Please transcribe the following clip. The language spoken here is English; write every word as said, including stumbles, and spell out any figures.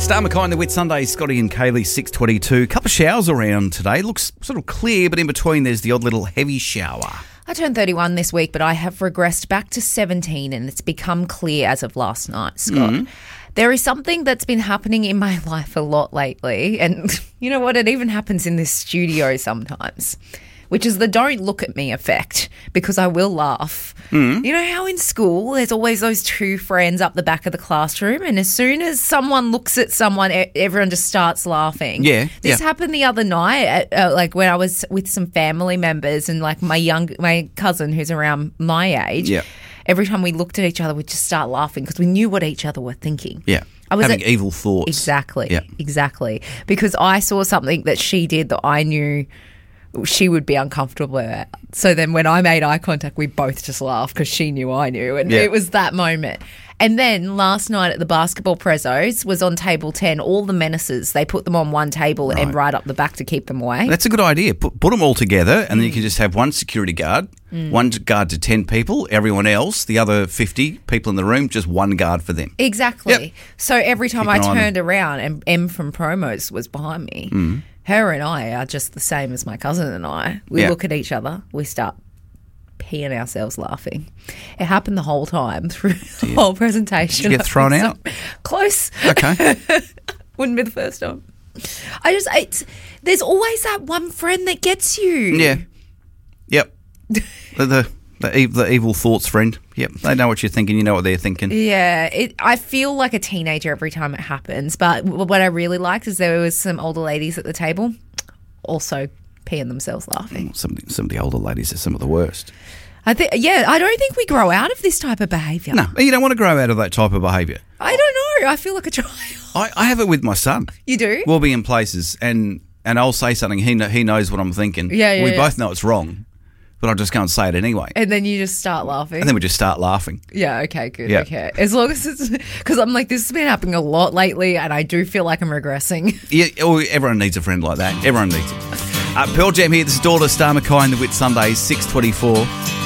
Star McKay and the Wit Sunday, Scotty and Kaylee, six twenty-two. Couple of showers around today. Looks sort of clear, but in between there's the odd little heavy shower. I turned thirty-one this week, but I have regressed back to seventeen, and it's become clear as of last night, Scott. Mm. There is something that's been happening in my life a lot lately, and you know what? It even happens in this studio sometimes, which is the don't look at me effect, because I will laugh. Mm. You know how in school there's always those two friends up the back of the classroom, and as soon as someone looks at someone, everyone just starts laughing. Yeah. This yeah. happened the other night, at, uh, like when I was with some family members and like my young, my cousin who's around my age. Yeah. Every time we looked at each other, we'd just start laughing because we knew what each other were thinking. Yeah. I was Having at, evil thoughts. Exactly. Yeah. Exactly. Because I saw something that she did that I knew she would be uncomfortable at. So then when I made eye contact, we both just laughed because she knew I knew. And yeah. it was that moment. And then last night at the basketball prezos was on table ten, all the menaces. They put them on one table right. and right up the back to keep them away. That's a good idea. Put, put them all together and mm. then you can just have one security guard, mm. one guard to ten people, everyone else, the other fifty people in the room, just one guard for them. Exactly. Yep. So every time Keep I turned around and M from Promos was behind me, mm. her and I are just the same as my cousin and I. We yeah. look at each other, we start peeing ourselves laughing. It happened the whole time through the whole presentation. Did you get thrown out? So close. Okay. Wouldn't be the first time. I just, it's, there's always that one friend that gets you. Yeah. Yep. the, the, the, the evil thoughts friend. Yep. They know what you're thinking. You know what they're thinking. Yeah. It, I feel like a teenager every time it happens. But what I really liked is there was some older ladies at the table also peeing themselves laughing. Some of, the, some of the older ladies are some of the worst. I think, yeah, I don't think we grow out of this type of behaviour. No, you don't want to grow out of that type of behaviour. I don't know. I feel like a child. I, I have it with my son. You do? We'll be in places and, and I'll say something. He know, he knows what I'm thinking. Yeah, yeah. We yeah. both know it's wrong, but I'll just go and say it anyway. And then you just start laughing. And then we just start laughing. Yeah, okay, good, yeah. okay. As long as it's... Because I'm like, this has been happening a lot lately and I do feel like I'm regressing. Yeah, oh, everyone needs a friend like that. Everyone needs it. Uh, Pearl Jam here. This is Daughter Star McKay and the Wit Sundays, six twenty-four.